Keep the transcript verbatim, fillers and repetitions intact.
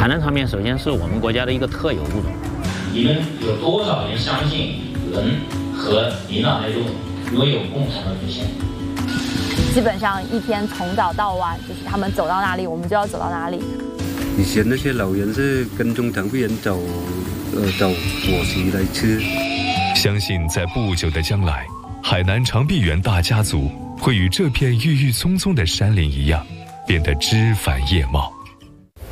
海南长边首先是我们国家的一个特有物种。 你们有多少人相信人和灵长类动物拥有共同的祖先？ 基本上一天从早到晚，就是他们走到哪里，我们就要走到哪里。 以前那些老人是跟踪长臂猿走，呃，走果实来吃。 相信在不久的将来，海南长臂猿大家族会与这片郁郁葱葱的山林一样，变得枝繁叶茂。